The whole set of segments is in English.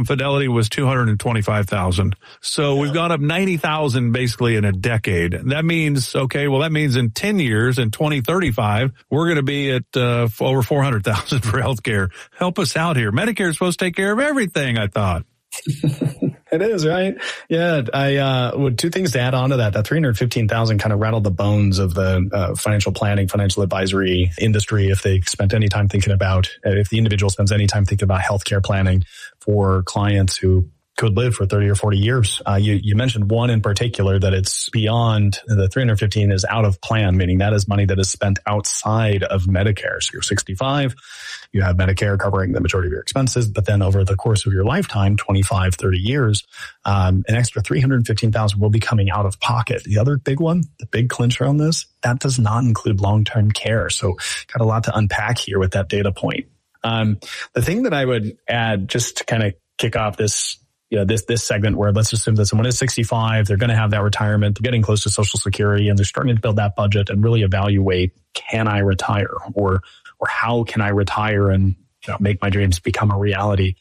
Fidelity was 225,000. So we've gone up 90,000 basically in a decade. That means, that means in 10 years, in 2035, we're going to be at over 400,000 for healthcare. Help us out here. Medicare is supposed to take care of everything, I thought. It is, right? Yeah. Two things to add on to that. That 315,000 kind of rattled the bones of the financial planning, financial advisory industry. If they spent any time thinking about, if the individual spends any time thinking about healthcare planning for clients who could live for 30 or 40 years. You mentioned one in particular that it's beyond the 315 is out of plan, meaning that is money that is spent outside of Medicare. So you're 65, you have Medicare covering the majority of your expenses, but then over the course of your lifetime, 25, 30 years, an extra 315,000 will be coming out of pocket. The other big one, the big clincher on this, that does not include long-term care. So got a lot to unpack here with that data point. The thing that I would add just to kind of kick off this segment where let's assume that someone is 65, they're going to have that retirement, they're getting close to Social Security, and they're starting to build that budget and really evaluate, can I retire or how can I retire and make my dreams become a reality?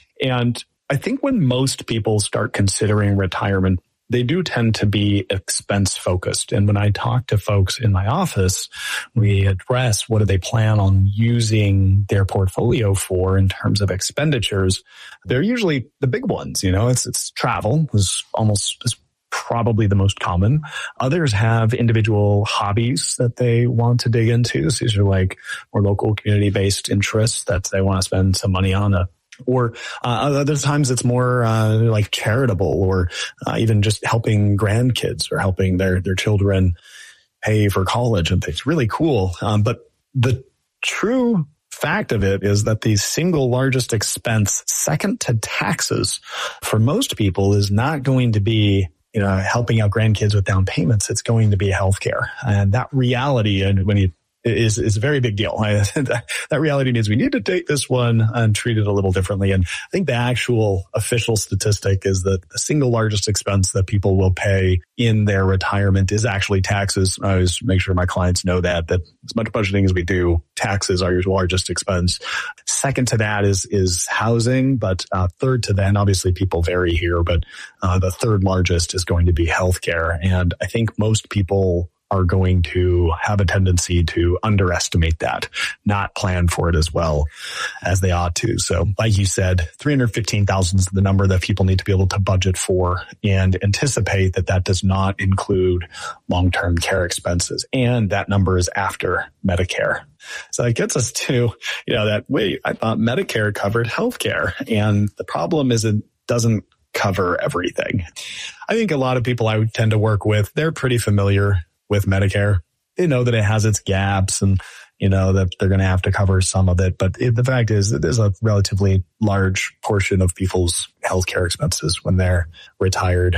And I think when most people start considering retirement, they do tend to be expense focused. And when I talk to folks in my office, we address what do they plan on using their portfolio for in terms of expenditures. They're usually the big ones, it's travel is probably the most common. Others have individual hobbies that they want to dig into. So these are like more local community-based interests that they want to spend some money on. Or other times it's more like charitable or even just helping grandkids or helping their children pay for college and things. Really cool. But the true fact of it is that the single largest expense, second to taxes, for most people is not going to be helping out grandkids with down payments. It's going to be healthcare. And that reality, and when you is a very big deal. That reality means we need to take this one and treat it a little differently. And I think the actual official statistic is that the single largest expense that people will pay in their retirement is actually taxes. I always make sure my clients know that as much budgeting as we do, taxes are your largest expense. Second to that is housing, but third to that, obviously people vary here, but the third largest is going to be healthcare. And I think most people are going to have a tendency to underestimate that, not plan for it as well as they ought to. So like you said, 315,000 is the number that people need to be able to budget for and anticipate that does not include long-term care expenses. And that number is after Medicare. So it gets us to, that wait, I thought Medicare covered healthcare. And the problem is it doesn't cover everything. I think a lot of people I would tend to work with, they're pretty familiar with Medicare. They know that it has its gaps and, that they're going to have to cover some of it. But the fact is that there's a relatively large portion of people's healthcare expenses when they're retired.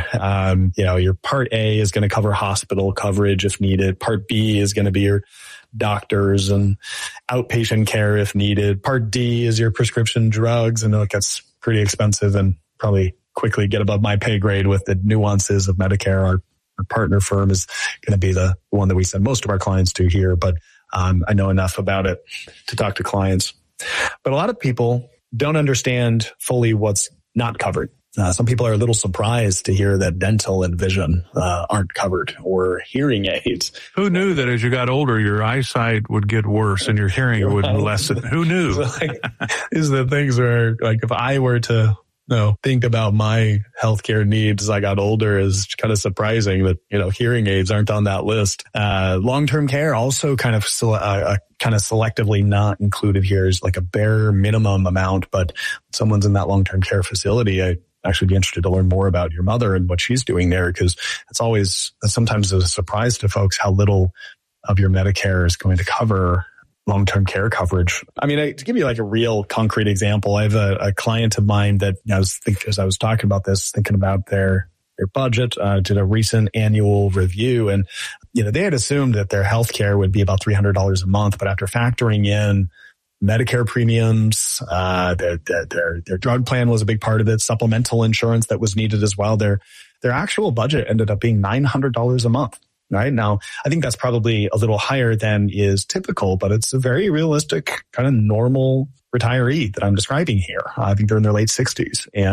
Your Part A is going to cover hospital coverage if needed. Part B is going to be your doctors and outpatient care if needed. Part D is your prescription drugs. I know it gets pretty expensive and probably quickly get above my pay grade with the nuances of Medicare. Our partner firm is going to be the one that we send most of our clients to here, but I know enough about it to talk to clients. But a lot of people don't understand fully what's not covered. Some people are a little surprised to hear that dental and vision aren't covered, or hearing aids. Who knew that as you got older, your eyesight would get worse and your hearing would lessen? Who knew? These are the things where, if I were to think about my healthcare needs as I got older, is kind of surprising that, hearing aids aren't on that list. Long-term care also kind of selectively not included here is like a bare minimum amount, but someone's in that long-term care facility, I'd actually be interested to learn more about your mother and what she's doing there, because it's always sometimes a surprise to folks how little of your Medicare is going to cover long-term care coverage. I mean, to give you like a real concrete example, I have a client of mine that as I was talking about this, thinking about their budget, did a recent annual review, and they had assumed that their healthcare would be about $300 a month, but after factoring in Medicare premiums, their drug plan was a big part of it, supplemental insurance that was needed as well. Their actual budget ended up being $900 a month. Right now, I think that's probably a little higher than is typical, but it's a very realistic kind of normal retiree that I'm describing here. I think they're in their late 60s.